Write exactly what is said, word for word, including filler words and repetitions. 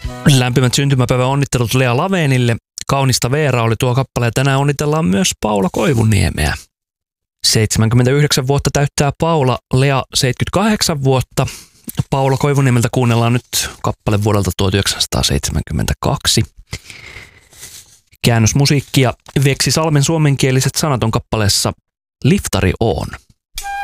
Lämpimät syntymäpäivän onnittelut Lea Lavenille. Kaunista Veera oli tuo kappale ja tänään onnitellaan myös Paula Koivuniemeä. seitsemänkymmentäyhdeksän vuotta täyttää Paula, Lea seitsemänkymmentäkahdeksan vuotta. Paula Koivuniemeltä kuunnellaan nyt kappale vuodelta tuhatyhdeksänsataaseitsemänkymmentäkaksi. Käännösmusiikkia Veksi Salmen suomenkieliset sanat on kappaleessa Liftari on.